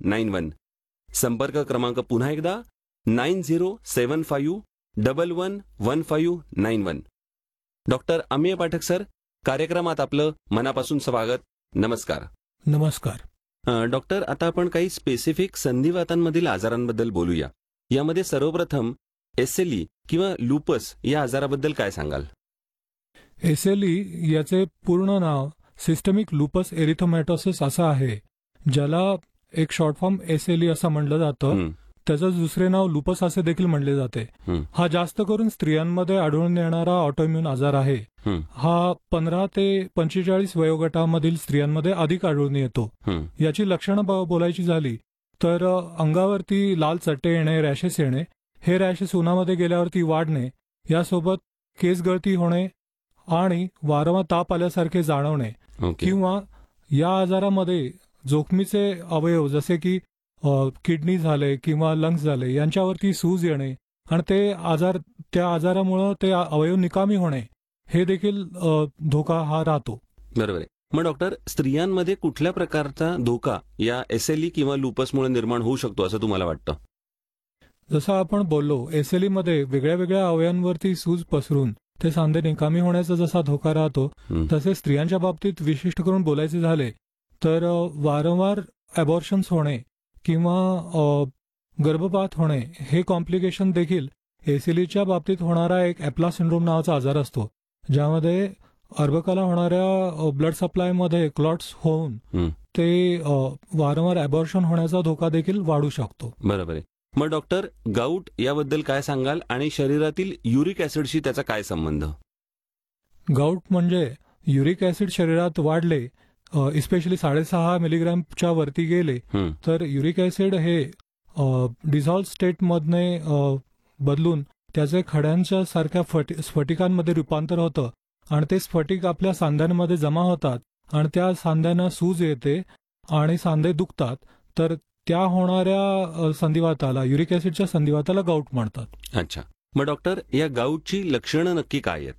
1191. संपर्क क्रमांक पुन्हा एकदा 9075111591. डॉक्टर अमेय पाठक सर, कार्यक्रमात आपलं मनापासून स्वागत. नमस्कार. नमस्कार. डॉक्टर, आता आपण काही स्पेसिफिक संधिवातांमधील आजारांबद्दल बोलूया. यामध्ये सर्वप्रथम SLE किंवा लुपस या आजाराबद्दल काय सांगाल? SLE याचे पूर्ण नाव सिस्टमिक लुपस एरिथेमॅटोसिस असं आहे, ज्याला एक शॉर्ट फॉर्म SLE असं म्हणलं जातं. त्याचं दुसरे नाव लुपस असे देखील म्हणले जाते. हा जास्त करून स्त्रियांमध्ये आढळून येणारा ऑटोइम्यून आजार आहे. हा 15 ते 45 वयोगटामधील स्त्रियांमध्ये अधिक आढळून येतो. याची लक्षणं बोलायची झाली तर अंगावरती लाल चट्टे येणे, रॅशेस येणे, हे रॅशेस उन्हामध्ये गेल्यावरती वाढणे, यासोबत केस गळती होणे आणि वारंवार ताप आल्यासारखे जाणवणे, किंवा या आजारामध्ये जोखमीचे अवयव जसे की किडनी झाले किंवा लंग्स झाले यांच्यावरती सूज येणे आणि त्या आजारामुळे ते अवयव निकामी होणे, हे देखील धोका हा राहतो. बरोबर आहे. मग डॉक्टर, स्त्रियांमध्ये कुठल्या प्रकारचा धोका या SLE किंवा लुपसमुळे निर्माण होऊ शकतो असं तुम्हाला वाटतं? जसं आपण बोललो, SLE मध्ये वेगळ्या वेगळ्या अवयवांवरती सूज पसरून ते सांधे निकामी होण्याचा जसा धोका राहतो, तसे स्त्रियांच्या बाबतीत विशिष्ट करून बोलायचे झाले तर वारंवार अबॉर्शन्स होणे किंवा गर्भपात होणे, हे कॉम्प्लिकेशन देखील SLEच्या बाबतीत होणारा एक ॲप्ला सिंड्रोम नावाचा आजार असतो, ज्यामध्ये अर्भकाला होणाऱ्या ब्लड सप्लायमध्ये क्लॉट्स होऊन ते वारंवार अबॉर्शन होण्याचा धोका देखील वाढू शकतो. बरोबर आहे. मग डॉक्टर, गाऊट याबद्दल काय सांगाल आणि शरीरातील युरिक ऍसिडशी त्याचा काय संबंध? गाऊट म्हणजे युरिक ऍसिड शरीरात वाढले, इस्पेशली 6.5 मिलीग्रॅमच्या वरती गेले तर युरिक ऍसिड हे डिझॉल्व स्टेटमधने बदलून त्याचे खड्यांच्या सारख्या स्फटिकांमध्ये रूपांतर होतं आणि ते स्फटिक आपल्या सांध्यांमध्ये जमा होतात आणि त्या सांध्यांना सूज येते आणि सांधे दुखतात. तर त्या होणाऱ्या संधिवाताला, युरिक ऍसिडच्या संधिवाताला गाऊट म्हणतात. अच्छा. मग डॉक्टर, या गाऊटची लक्षणं नक्की काय आहेत?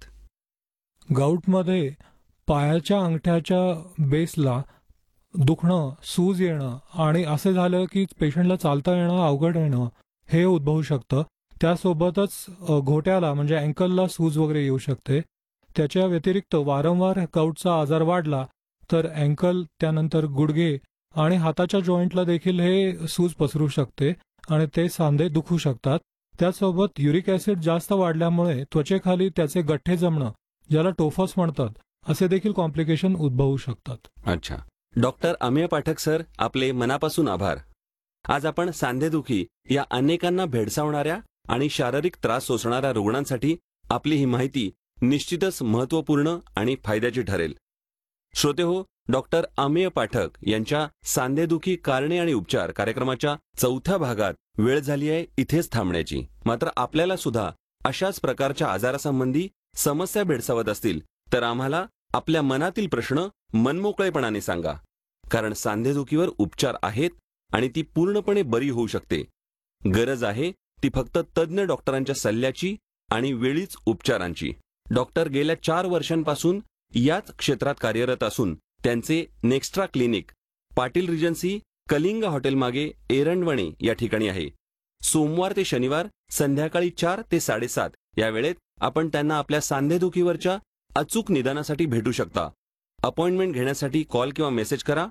गाऊटमध्ये पायाच्या अंगठ्याच्या बेसला दुखणं, सूज येणं आणि असे झालं की पेशंटला चालता येणं अवघड येणं हे उद्भवू शकतं. त्यासोबतच घोट्याला म्हणजे अँकलला सूज वगैरे येऊ शकते. त्याच्या व्यतिरिक्त वारंवार गाऊटचा आजार वाढला तर अँकल, त्यानंतर गुडघे आणि हाताच्या जॉईंटला देखील हे सूज पसरू शकते आणि ते सांधे दुखू शकतात. त्यासोबत युरिक ऍसिड जास्त वाढल्यामुळे त्वचेखाली त्याचे गठ्ठे जमणं, ज्याला टोफस म्हणतात, असे देखील कॉम्प्लिकेशन उद्भवू शकतात. अच्छा. डॉक्टर अमेय पाठक सर, आपले मनापासून आभार. आज आपण सांधेदुखी या अनेकांना भेडसावणाऱ्या आणि शारीरिक त्रास सोसणाऱ्या रुग्णांसाठी आपली ही माहिती निश्चितच महत्त्वपूर्ण आणि फायद्याची ठरेल. श्रोतेहो, डॉक्टर अमेय पाठक यांच्या सांधेदुखी कारणे आणि उपचार कार्यक्रमाच्या 4थ्या भागात वेळ झाली आहे इथेच थांबण्याची. मात्र आपल्याला सुद्धा अशाच प्रकारच्या आजारासंबंधी समस्या भेडसावत असतील तर आम्हाला आपल्या मनातील प्रश्न मनमोकळेपणाने सांगा, कारण सांधेदुखीवर उपचार आहेत आणि ती पूर्णपणे बरी होऊ शकते. गरज आहे ती फक्त तज्ज्ञ डॉक्टरांच्या सल्ल्याची आणि वेळीच उपचारांची. डॉक्टर गेल्या 4 वर्षांपासून याच क्षेत्रात कार्यरत असून त्यांचे Nextra clinic Patil regency Kalinga हॉटेलमागे Erandwane या ठिकाणी आहे. सोमवार ते शनिवार संध्याकाळी 4 ते 7:30 या वेळेत आपण त्यांना आपल्या सांधेदुखीवरच्या अचूक निदानासाठी भेटू शकता. अपॉइंटमेंट घेण्यासाठी कॉल किंवा मेसेज करा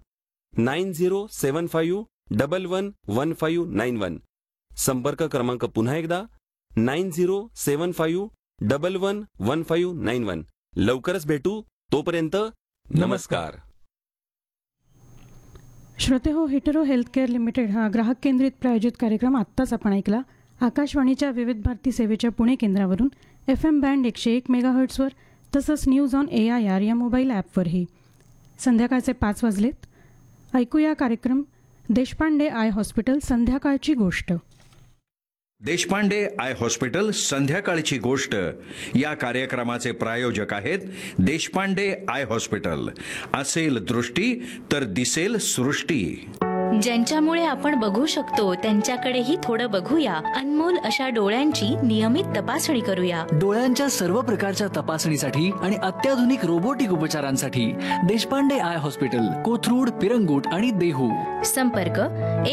9075111591. संपर्क क्रमांक पुन्हा एकदा 9075111591. लवकरच भेटू. तोपर्यंत नमस्कार. श्रोतेहो, हेटेरो हेल्थकेअर लिमिटेड हा ग्राहक केंद्रित प्रायोजित कार्यक्रम आत्ताच आपण ऐकला. आकाशवाणीच्या विविध भारती सेवेच्या पुणे केंद्रावरून FM बँड 101 मेगाहर्ट्झवर, तसंच न्यूज ऑन AIR या मोबाईल ॲपवरही. संध्याकाळचे 5 वाजलेत. ऐकूया कार्यक्रम देशपांडे आय हॉस्पिटल संध्याकाळची गोष्ट. देशपांडे आय हॉस्पिटल संध्याकाळची गोष्ट या कार्यक्रमाचे प्रायोजक आहेत देशपांडे आय हॉस्पिटल. असेल दृष्टी तर दिसेल सृष्टी. ज्यांच्यामुळे आपण बघू शकतो त्यांच्याकडेही थोडं बघूया. अनमोल अशा डोळ्यांची नियमित तपासणी करूया. डोळ्यांच्या सर्व प्रकारच्या तपासणीसाठी आणि अत्याधुनिक रोबोटिक उपचारांसाठी देशपांडे आय हॉस्पिटल, कोथरूड, पिरंगुट आणि देहू. संपर्क